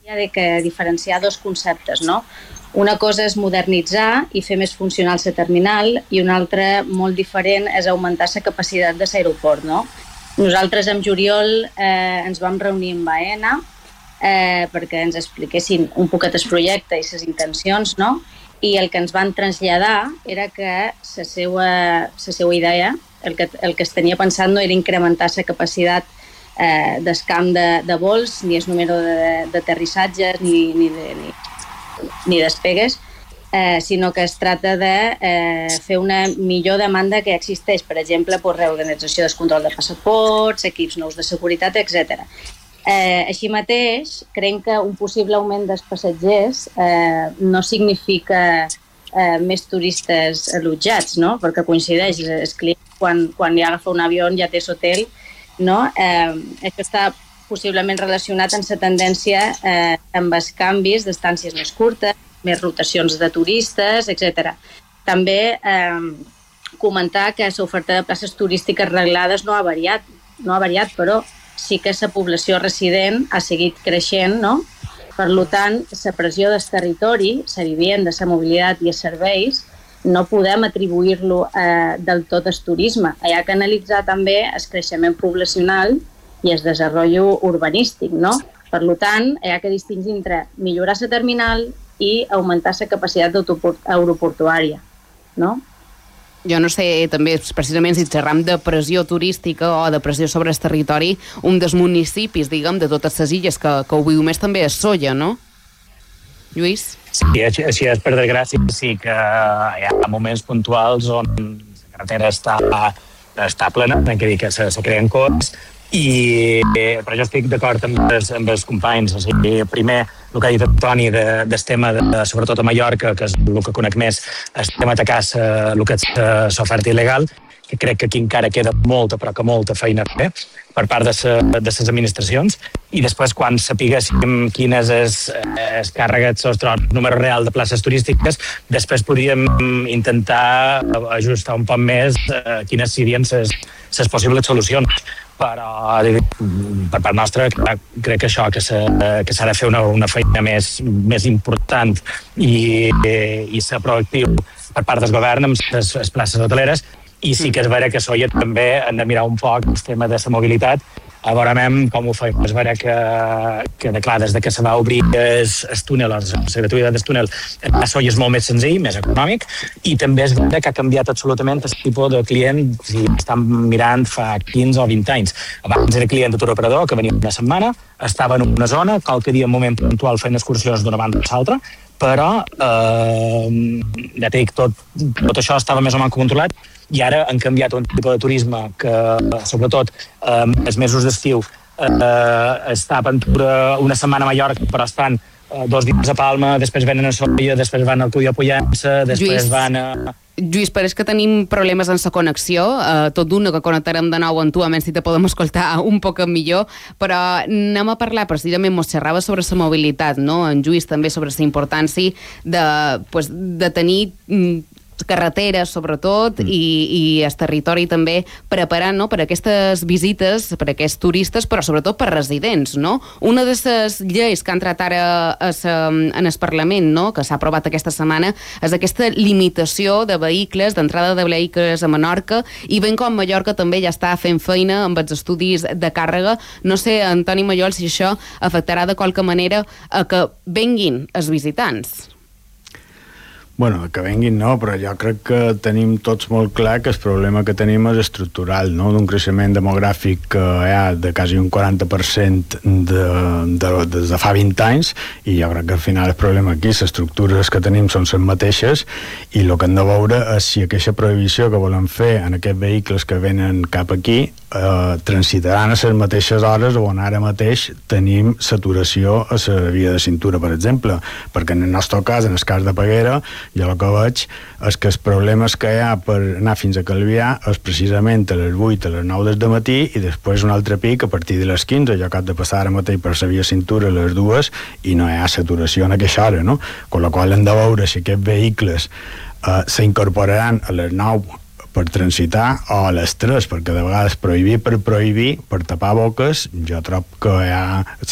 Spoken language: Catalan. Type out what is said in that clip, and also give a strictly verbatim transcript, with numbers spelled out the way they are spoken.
hi ha que diferenciar dos conceptes, no? Una cosa és modernitzar i fer més funcional la terminal i una altra molt diferent és augmentar la capacitat de l'aeroport, no? Nosaltres amb Juriol eh, ens vam reunir amb Aena eh, perquè ens expliquessin un poquet el projecte i les intencions, no? I el que ens van traslladar era que la seva, la seva idea, el que, el que es tenia pensat no era incrementar la capacitat eh, del camp de, de vols, ni el número d'aterrissatges, ni, ni, de, ni, ni despegues, eh, sinó que es tracta de eh, fer una millor demanda que existeix, per exemple, per reorganització del control de passaports, equips nous de seguretat, etcètera. Eh, així mateix, creiem que un possible augment dels passatgers eh, no significa eh, més turistes allotjats, no? Perquè coincideix, el client quan, quan ja agafa un avió ja té l'hotel, no? Eh, això està possiblement relacionat amb la tendència eh, amb els canvis d'estàncies més curtes, més rotacions de turistes, etcètera. També eh, comentar que l'oferta de places turístiques reglades no ha variat, no ha variat, però sí que la població resident ha seguit creixent, no? Per tant, la pressió del territori, la vivenda, la mobilitat i els serveis, no podem atribuir-lo eh, del tot al turisme. Hi ha que analitzar també el creixement poblacional i el desenvolupament urbanístic, no? Per tant, hi ha que distingir entre millorar la terminal i augmentar la capacitat aeroportuària, no? Jo no sé, també, precisament, si xerram de pressió turística o de pressió sobre el territori, un dels municipis, diguem, de totes les illes que, que ho viu més també és Sóller, no? Lluís? Sí, així, així és, per desgràcia, sí que hi ha moments puntuals on la carretera està, està plena, hem de dir que se, se creen cors, i, però jo estic d'acord amb, amb els companys. O sigui, primer, el que ha dit Toni de, del tema, de, sobretot a Mallorca, que és el que conec més, el tema atacar el que és l'oferta il·legal, que crec que aquí encara queda molta, però que molta feina a fer per part de les administracions, i després quan sapiguéssim quin és el, el càrrec, el número real de places turístiques, després podríem intentar ajustar un poc més eh, quines serien les possibles solucions. Però per part nostra crec que això, que s'ha de fer una, una feina més, més important i, i ser proactiu per part del govern amb les, les places hoteleres. I sí que és vera que a Sóller també hem de mirar un poc el tema de la mobilitat, a veure com ho fem. És vera que, que de clar, des que se va obrir el, el túnel, la gratuïtat del túnel, a Sóller és molt més senzill, més econòmic, i també és vera que ha canviat absolutament el tipus de client si estan mirant fa quinze o vint anys. Abans era client de tur operador, que venia una setmana, estava en una zona, qualque dia en moment puntual fent excursions d'una banda a l'altra, però eh, ja t'he dit, tot, tot això estava més o menys controlat, i ara han canviat un tipus de turisme que, sobretot, eh, els mesos d'estiu eh, està a aventura una setmana a Mallorca, però estan eh, dos dies a Palma, després venen a Sóller, després van al Cuyo a Pollença, després Lluís. van a... Lluís, pareix que tenim problemes en la connexió, eh, tot d'una que connectarem de nou amb tu, a més si te podem escoltar un poc millor, però anem a parlar, precisament, mos xerrava sobre la mobilitat, no? En Lluís també sobre la importància de, pues, de tenir carreteres, sobretot, mm. i, i el territori també preparant, no?, per aquestes visites, per aquests turistes, però sobretot per residents, no? Una de les lleis que han entrat ara a sa, en el Parlament, no?, que s'ha aprovat aquesta setmana, és aquesta limitació de vehicles, d'entrada de vehicles a Menorca, i ben com Mallorca també ja està fent feina amb els estudis de càrrega. No sé, Antoni Mallol, si això afectarà de qualque manera a que venguin els visitants. Bueno, que venguin no, però jo crec que tenim tots molt clar que el problema que tenim és estructural, no? D'un creixement demogràfic que hi ha de quasi un quaranta per cent de, de, des de fa vint anys, i jo crec que al final el problema aquí, les estructures que tenim són les mateixes, i el que hem de veure és si aquesta prohibició que volen fer en aquests vehicles que venen cap aquí eh, transitaran a les mateixes hores on ara mateix tenim saturació a la via de cintura, per exemple, perquè en el nostre cas, en el cas de Peguera, jo el que veig és que els problemes que hi ha per anar fins a Calvià és precisament a les vuit, a les nou del matí, i després un altre pic a partir de les quinze. Jo acabo de passar ara mateix per la via cintura a les dues i no hi ha saturació en aquesta hora, no? Con la qual hem de veure si aquests vehicles eh, s'incorporaran a les nou per transitar o a les tres, perquè de vegades prohibir per prohibir, per tapar boques, jo trobo que hi ha